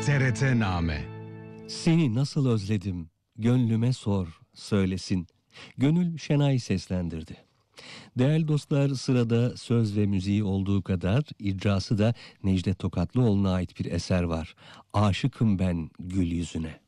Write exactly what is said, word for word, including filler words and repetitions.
T R T Name. Seni nasıl özledim, gönlüme sor, söylesin. Gönül Şenay seslendirdi. Değerli dostlar, sırada söz ve müziği olduğu kadar icrası da Necdet Tokatlıoğlu'na ait bir eser var. Aşıkım ben gül yüzüne.